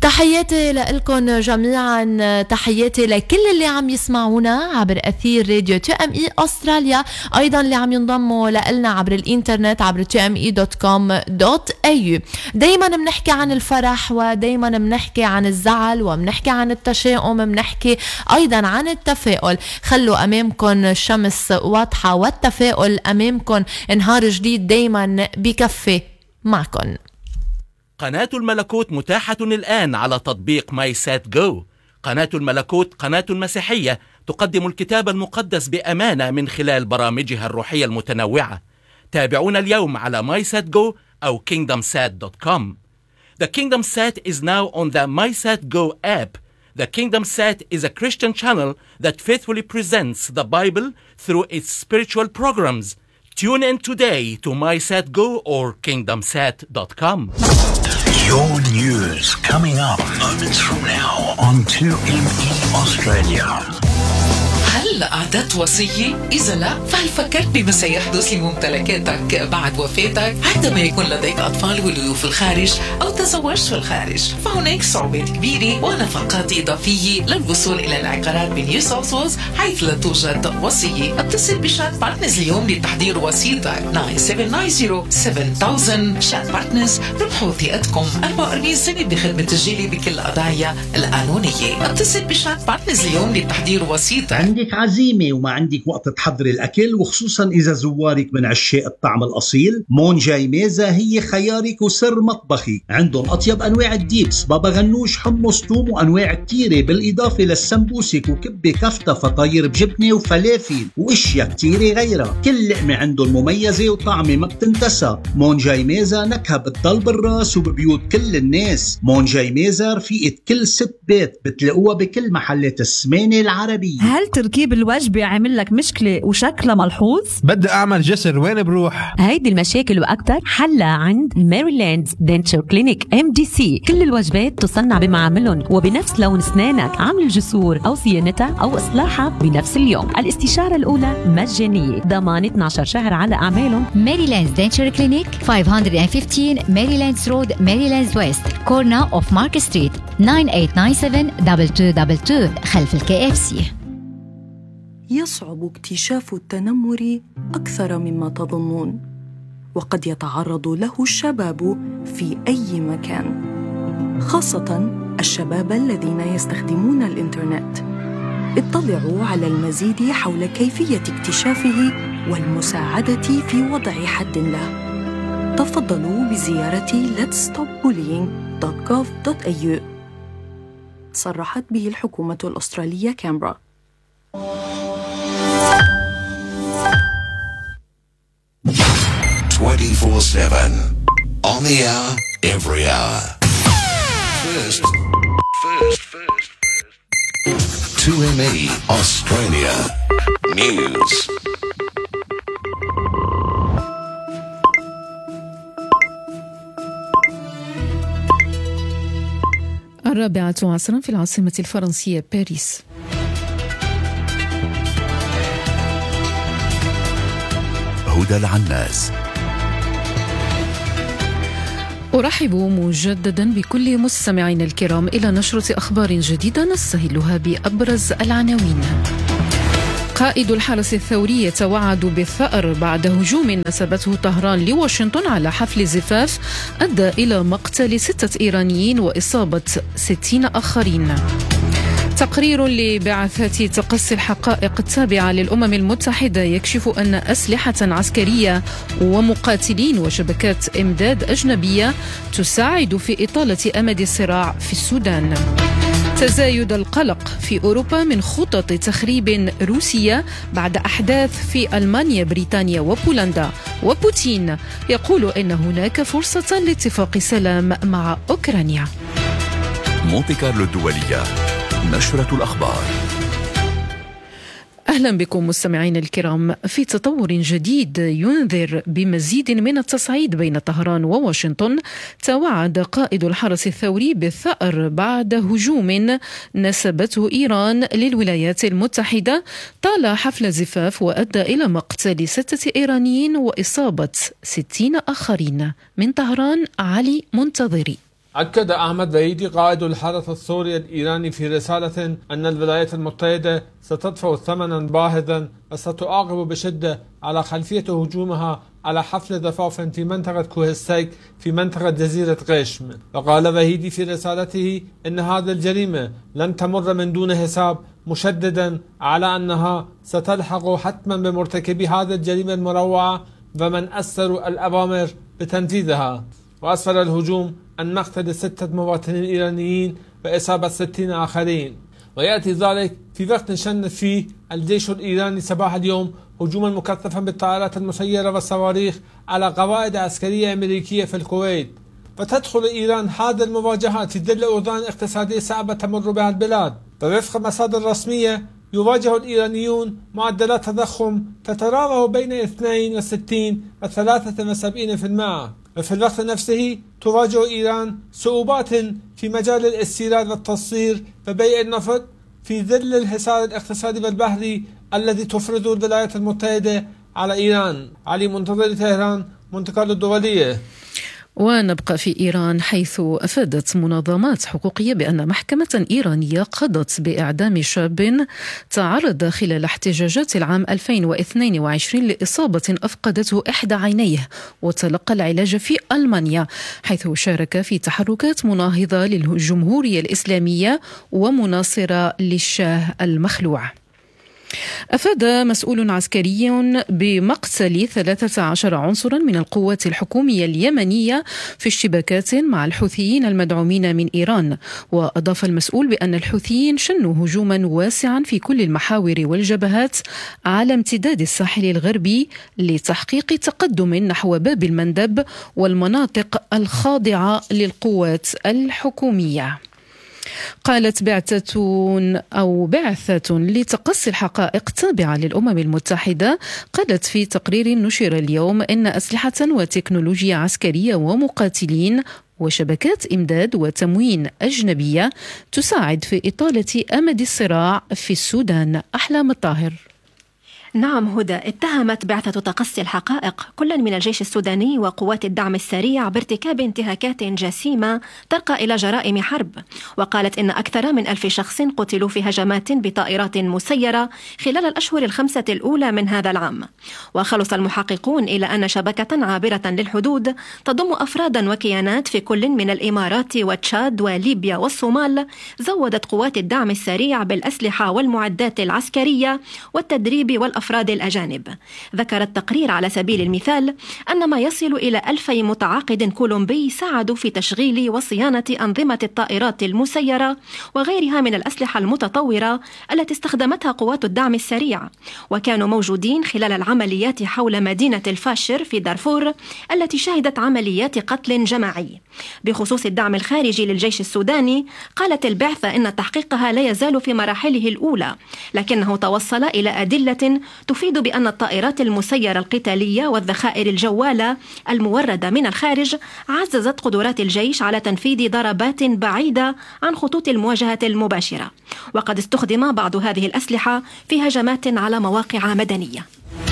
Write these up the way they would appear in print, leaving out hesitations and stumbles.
تحياتي لكم جميعا، تحياتي لكل اللي عم يسمعونا عبر أثير راديو TME أستراليا، أيضا اللي عم ينضموا لنا عبر الإنترنت عبر tme.com.au. دايما بنحكي عن الفرح، ودايما بنحكي عن الزعل، وبنحكي عن التشاؤم، بنحكي أيضا عن التفاؤل. خلوا أمامكم الشمس واضحة والتفاؤل أمامكم، نهار جديد دايما بكفي معكم. قناة الملكوت متاحة الآن على تطبيق ماي سات جو. قناة الملكوت قناة مسيحية تقدم الكتاب المقدس بأمانة من خلال برامجها الروحية المتنوعة. تابعونا اليوم على MySatGo أو KingdomSat.com. The Kingdom Sat is now on the MySatGo app. The Kingdom Sat is a Christian channel that faithfully presents the Bible through its spiritual programs. Tune in today to MySatGo or KingdomSat.com. Your news coming up moments from now on 2ME Australia. هل أعددت وصية؟ إذا لا، فهل فكرت بما سيحدث لممتلكاتك بعد وفاتك عندما يكون لديك أطفال ولدوا في الخارج أو تزوجت في الخارج؟ فهناك صعوبات كبيرة ونفقات إضافية للوصول إلى العقارات بنيو ساوث ويلز حيث لا توجد وصية. اتصل بشات بارتنرز اليوم لتحضير وصيتك 97907000. شات بارتنرز ربحوا ثقتكم 44 سنة بخدمة الجالية بكل القضايا القانونية. اتصل بشات بارتنرز اليوم لتحضير وصيتك. عندك عزيمة وما عندك وقت تحضري الأكل، وخصوصا إذا زوارك من عشاق الطعم الأصيل، مون جاي ميزة هي خيارك وسر مطبخي. عندهم أطيب أنواع الديبس، بابا غنوش، حمص، توم، وأنواع التيرة، بالإضافة للسمبوسك وكبة كفتة، فطاير بجبنة وفلافل وإشياء كتيرة غيرها. كل لقمة عندهم مميزة وطعمة ما بتنتسى. مون جاي ميزة نكهة بتضل بالراس وببيوت كل الناس. مون جاي ميزة رفيقة كل ست بيت، بتلاقوها بكل محلات السمانة العربية. هل تركيب الوجبة عامل لك مشكلة وشكلها ملحوظ؟ بدي أعمل جسر، وين بروح؟ هيدي المشاكل وأكتر حلها عند ماريلاند دنتشر كلينيك MDC. كل الوجبات تصنع بمعاملهم وبنفس لون أسنانك. عمل الجسور أو صيانتها أو إصلاحها بنفس اليوم. الاستشارة الأولى مجانية، ضمان 12 شهر على أعمالهم. ماريلاند دنتشر كلينيك 515 ماريلاندز رود، ماريلاندز ويست، كورنر أوف مارك ستريت، 98972222 خلف KFC. يصعب اكتشاف التنمر أكثر مما تظنون، وقد يتعرض له الشباب في أي مكان، خاصة الشباب الذين يستخدمون الإنترنت. اطلعوا على المزيد حول كيفية اكتشافه والمساعدة في وضع حد له. تفضلوا بزيارة letsstopbullying.gov.au. صرحت به الحكومة الأسترالية كامبرا. 24/7 on the hour, every hour. First. 2ME Australia News. الرابعة عصرا في العاصمة الفرنسية باريس. هدى العناس. أرحب مجددا بكل مستمعين الكرام إلى نشرة أخبار جديدة نستهلها بأبرز العناوين. قائد الحرس الثوري يتوعد بالثأر بعد هجوم نسبته طهران لواشنطن على حفل زفاف أدى إلى مقتل 6 إيرانيين وإصابة 60 آخرين. تقرير لبعثة تقصي الحقائق التابعة للأمم المتحدة يكشف أن أسلحة عسكرية ومقاتلين وشبكات إمداد أجنبية تساعد في إطالة أمد الصراع في السودان. تزايد القلق في أوروبا من خطط تخريب روسية بعد أحداث في ألمانيا، بريطانيا وبولندا، وبوتين يقول إن هناك فرصة لاتفاق سلام مع أوكرانيا. مونتي كارلو الدولية، نشرة الأخبار. أهلا بكم مستمعين الكرام. في تطور جديد ينذر بمزيد من التصعيد بين طهران وواشنطن، توعد قائد الحرس الثوري بالثأر بعد هجوم نسبته إيران للولايات المتحدة طال حفل زفاف وأدى إلى مقتل 6 إيرانيين وإصابة 60 آخرين. من طهران علي منتظري. أكد أحمد بهيدي قائد الحرس السوري الإيراني في رسالة أن الولايات المتحدة ستدفع ثمنا باهظا وستعاقب بشدة على خلفية هجومها على حفل زفاف في منطقة كوهستيك في منطقة جزيرة قشم. وقال بهيدي في رسالته إن هذه الجريمة لن تمر من دون حساب، مشددا على أنها ستلحق حتما بمرتكبي هذه الجريمة المروعة ومن أثروا الأوامر بتنفيذها. وأسفر الهجوم عن مقتل 6 مواطنين إيرانيين وإصابة 60 آخرين، ويأتي ذلك في وقت شن فيه الجيش الإيراني صباح اليوم هجوما مكثفا بالطائرات المسيرة والصواريخ على قواعد عسكرية أمريكية في الكويت. وتدخل إيران هذه المواجهات في ظل أوضاع اقتصادية صعبة تمر بها البلاد، ووفق مصادر رسمية يواجه الإيرانيون معدلات تضخم تتراوح بين 62 و 73%، وفي الوقت نفسه تواجه إيران صعوبات في مجال الاستيراد والتصدير وبيع النفط في ظل الحصار الاقتصادي والبحري الذي تفرضه الولايات المتحدة على إيران. علي منتظر، طهران، منتقل الدولية. ونبقى في إيران، حيث أفادت منظمات حقوقية بأن محكمة إيرانية قضت بإعدام شاب تعرض خلال احتجاجات العام 2022 لإصابة أفقدته إحدى عينيه وتلقى العلاج في ألمانيا، حيث شارك في تحركات مناهضة للجمهورية الإسلامية ومناصرة للشاه المخلوع. أفاد مسؤول عسكري بمقتل 13 عنصرا من القوات الحكومية اليمنية في اشتباكات مع الحوثيين المدعومين من إيران. وأضاف المسؤول بأن الحوثيين شنوا هجوما واسعا في كل المحاور والجبهات على امتداد الساحل الغربي لتحقيق تقدم نحو باب المندب والمناطق الخاضعة للقوات الحكومية. قالت بعثة لتقصي الحقائق تابعة للأمم المتحدة قالت في تقرير نشر اليوم إن أسلحة وتكنولوجيا عسكرية ومقاتلين وشبكات إمداد وتموين أجنبية تساعد في إطالة أمد الصراع في السودان. أحلام الطاهر. نعم هدى، اتهمت بعثة تقصي الحقائق كلا من الجيش السوداني وقوات الدعم السريع بارتكاب انتهاكات جسيمة ترقى إلى جرائم حرب، وقالت إن أكثر من 1000 شخص قتلوا في هجمات بطائرات مسيرة خلال الأشهر ال5 الأولى من هذا العام. وخلص المحققون إلى أن شبكة عابرة للحدود تضم أفرادا وكيانات في كل من الإمارات وتشاد وليبيا والصومال زودت قوات الدعم السريع بالأسلحة والمعدات العسكرية والتدريب والأفراد الأجانب. ذكر التقرير على سبيل المثال أن ما يصل إلى 2000 متعاقد كولومبي ساعدوا في تشغيل وصيانة أنظمة الطائرات المسيرة وغيرها من الأسلحة المتطورة التي استخدمتها قوات الدعم السريع، وكانوا موجودين خلال العمليات حول مدينة الفاشر في دارفور التي شهدت عمليات قتل جماعي. بخصوص الدعم الخارجي للجيش السوداني، قالت البعثة إن تحقيقها لا يزال في مراحله الأولى، لكنه توصل إلى أدلة تفيد بأن الطائرات المسيرة القتالية والذخائر الجوالة الموردة من الخارج عززت قدرات الجيش على تنفيذ ضربات بعيدة عن خطوط المواجهة المباشرة، وقد استخدم بعض هذه الأسلحة في هجمات على مواقع مدنية.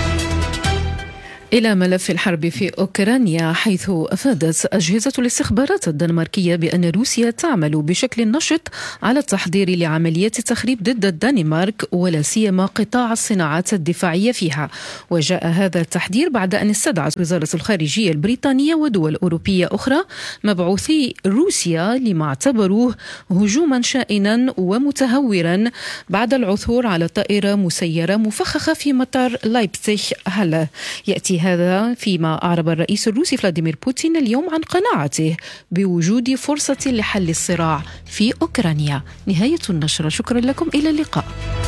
إلى ملف الحرب في أوكرانيا، حيث أفادت أجهزة الاستخبارات الدنماركية بأن روسيا تعمل بشكل نشط على التحضير لعمليات تخريب ضد الدنمارك ولا سيما قطاع الصناعات الدفاعية فيها. وجاء هذا التحذير بعد أن استدعت وزارة الخارجية البريطانية ودول أوروبية أخرى مبعوثي روسيا لما اعتبروه هجوما شائنا ومتهورا بعد العثور على طائرة مسيرة مفخخة في مطار لايبزيغ هالا. يأتي هذا فيما أعرب الرئيس الروسي فلاديمير بوتين اليوم عن قناعته بوجود فرصة لحل الصراع في أوكرانيا. نهاية النشرة، شكرا لكم، إلى اللقاء.